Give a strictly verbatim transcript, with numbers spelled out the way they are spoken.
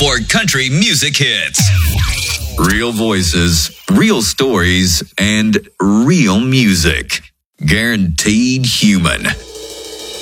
for country music hits. Real voices, real stories, and real music. Guaranteed human.